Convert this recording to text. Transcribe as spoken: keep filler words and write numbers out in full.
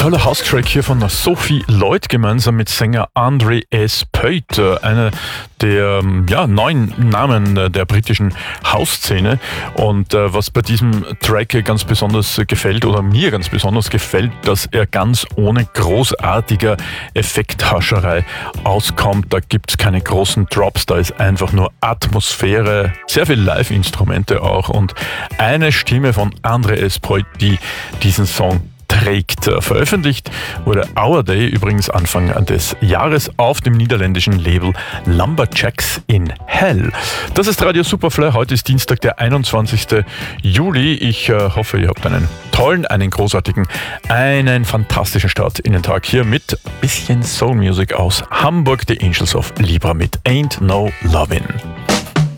toller House-Track hier von Sophie Lloyd gemeinsam mit Sänger Andre S. Peuter, einer der ja, neuen Namen der britischen House-Szene. Und äh, was bei diesem Track ganz besonders gefällt oder mir ganz besonders gefällt, dass er ganz ohne großartiger Effekthascherei auskommt. Da gibt es keine großen Drops, da ist einfach nur Atmosphäre, sehr viel Live-Instrumente auch und eine Stimme von Andre S. Peuter, die diesen Song trägt. Veröffentlicht wurde Our Day übrigens Anfang des Jahres auf dem niederländischen Label Lumberjacks in Hell. Das ist Radio Superfly. Heute ist Dienstag, der einundzwanzigste Juli. Ich äh, hoffe, ihr habt einen tollen, einen großartigen, einen fantastischen Start in den Tag hier mit bisschen Soul Music aus Hamburg. The Angels of Libra mit Ain't No Lovin'.